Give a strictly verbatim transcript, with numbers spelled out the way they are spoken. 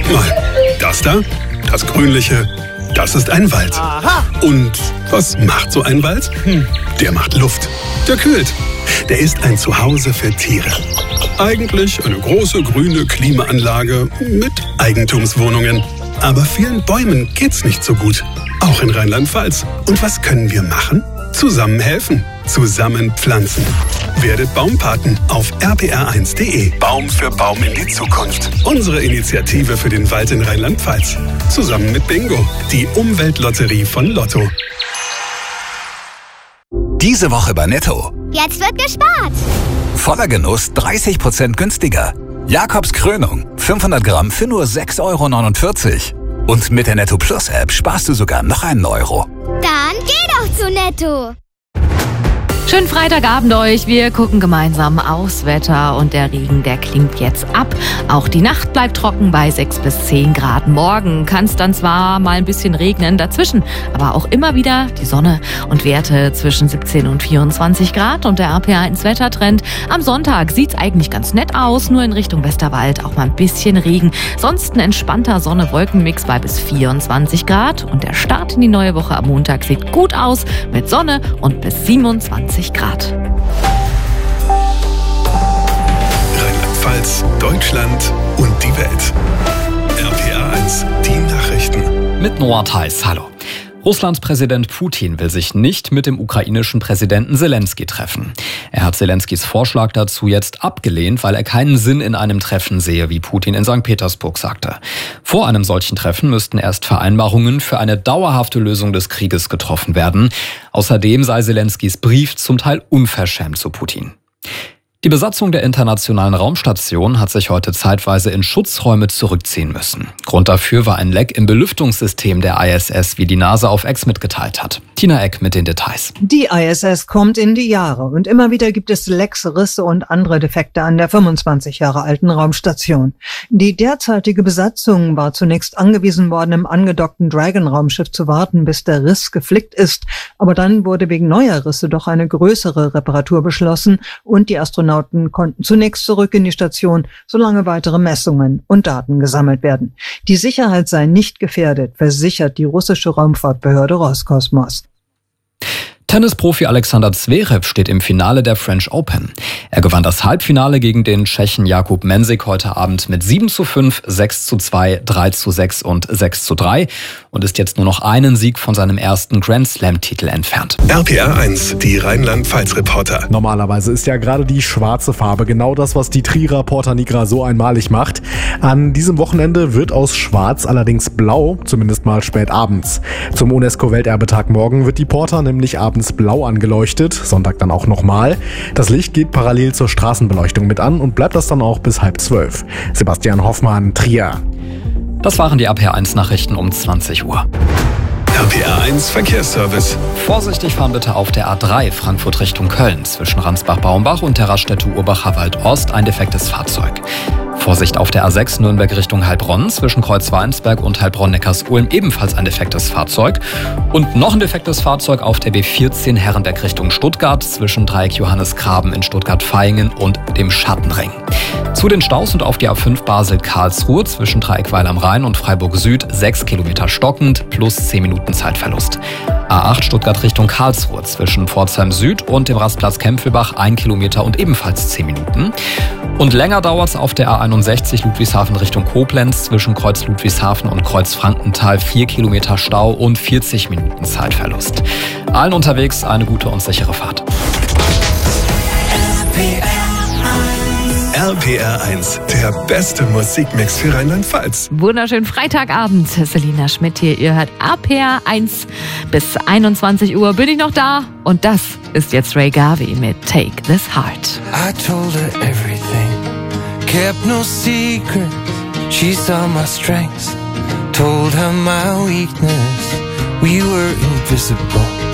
mal. Das da, das Grünliche, das ist ein Wald. Aha. Und was macht so ein Wald? Hm, der macht Luft. Der kühlt. Der ist ein Zuhause für Tiere. Eigentlich eine große grüne Klimaanlage mit Eigentumswohnungen. Aber vielen Bäumen geht's nicht so gut. Auch in Rheinland-Pfalz. Und was können wir machen? Zusammen helfen. Zusammen pflanzen. Werdet Baumpaten auf r p r eins punkt d e. Baum für Baum in die Zukunft. Unsere Initiative für den Wald in Rheinland-Pfalz. Zusammen mit Bingo, die Umweltlotterie von Lotto. Diese Woche bei Netto. Jetzt wird gespart. Voller Genuss dreißig Prozent günstiger. Jakobs Krönung, fünfhundert Gramm für nur sechs Euro neunundvierzig. Und mit der Netto Plus App sparst du sogar noch einen Euro. Dann geh doch zu Netto. Schönen Freitagabend euch. Wir gucken gemeinsam aufs Wetter und der Regen, der klingt jetzt ab. Auch die Nacht bleibt trocken bei sechs bis zehn Grad. Morgen kann es dann zwar mal ein bisschen regnen, dazwischen aber auch immer wieder die Sonne und Werte zwischen siebzehn und vierundzwanzig Grad. Und der R P R eins Wettertrend. Am Sonntag sieht es eigentlich ganz nett aus, nur in Richtung Westerwald auch mal ein bisschen Regen. Sonst ein entspannter Sonne-Wolken-Mix bei bis vierundzwanzig Grad. Und der Start in die neue Woche am Montag sieht gut aus mit Sonne und bis siebenundzwanzig Grad. Rheinland-Pfalz, Deutschland und die Welt. R P R eins, die Nachrichten. Mit Noah Theis, hallo. Russlands Präsident Putin will sich nicht mit dem ukrainischen Präsidenten Selenskyj treffen. Er hat Selenskys Vorschlag dazu jetzt abgelehnt, weil er keinen Sinn in einem Treffen sehe, wie Putin in Sankt Petersburg sagte. Vor einem solchen Treffen müssten erst Vereinbarungen für eine dauerhafte Lösung des Krieges getroffen werden. Außerdem sei Selenskys Brief zum Teil unverschämt zu Putin. Die Besatzung der internationalen Raumstation hat sich heute zeitweise in Schutzräume zurückziehen müssen. Grund dafür war ein Leck im Belüftungssystem der I S S, wie die NASA auf X mitgeteilt hat. Tina Eck mit den Details. Die I S S kommt in die Jahre und immer wieder gibt es Lecks, Risse und andere Defekte an der fünfundzwanzig Jahre alten Raumstation. Die derzeitige Besatzung war zunächst angewiesen worden, im angedockten Dragon-Raumschiff zu warten, bis der Riss geflickt ist. Aber dann wurde wegen neuer Risse doch eine größere Reparatur beschlossen und die Astronauten konnten zunächst zurück in die Station, solange weitere Messungen und Daten gesammelt werden. Die Sicherheit sei nicht gefährdet, versichert die russische Raumfahrtbehörde Roskosmos. Tennisprofi Alexander Zverev steht im Finale der French Open. Er gewann das Halbfinale gegen den Tschechen Jakub Mensik heute Abend mit sieben zu fünf, sechs zu zwei, drei zu sechs und sechs zu drei und ist jetzt nur noch einen Sieg von seinem ersten Grand-Slam-Titel entfernt. R P R eins, die Rheinland-Pfalz-Reporter. Normalerweise ist ja gerade die schwarze Farbe genau das, was die Trierer Porta Nigra so einmalig macht. An diesem Wochenende wird aus Schwarz allerdings blau, zumindest mal spät abends. Zum UNESCO-Welterbetag morgen wird die Porta nämlich abends blau angeleuchtet, Sonntag dann auch nochmal. Das Licht geht parallel zur Straßenbeleuchtung mit an und bleibt das dann auch bis halb zwölf. Sebastian Hoffmann, Trier. Das waren die R P R eins Nachrichten um zwanzig Uhr. R P R eins Verkehrsservice. Vorsichtig fahren bitte auf der A drei Frankfurt Richtung Köln. Zwischen Ransbach-Baumbach und der Raststätte Urbacher Wald Ost ein defektes Fahrzeug. Vorsicht auf der A sechs Nürnberg Richtung Heilbronn, zwischen Kreuz-Weinsberg und Heilbronn-Neckarsulm ebenfalls ein defektes Fahrzeug. Und noch ein defektes Fahrzeug auf der B vierzehn Herrenberg Richtung Stuttgart, zwischen Dreieck Johannesgraben in Stuttgart-Vaihingen und dem Schattenring. Zu den Staus und auf die A fünf Basel-Karlsruhe zwischen Dreieck Weil am Rhein und Freiburg Süd sechs Kilometer stockend plus zehn Minuten Zeitverlust. A acht Stuttgart Richtung Karlsruhe zwischen Pforzheim Süd und dem Rastplatz Kempfelbach ein Kilometer und ebenfalls zehn Minuten. Und länger dauert es auf der A einundsechzig Ludwigshafen Richtung Koblenz zwischen Kreuz Ludwigshafen und Kreuz Frankenthal vier Kilometer Stau und vierzig Minuten Zeitverlust. Allen unterwegs eine gute und sichere Fahrt. R P R eins, der beste Musikmix für Rheinland-Pfalz. Wunderschönen Freitagabend, Selina Schmidt hier. Ihr hört R P R eins. Bis einundzwanzig Uhr bin ich noch da. Und das ist jetzt Ray Garvey mit Take This Heart. I told her everything, kept no secrets. She saw my strengths, told her my weakness. We were invisible.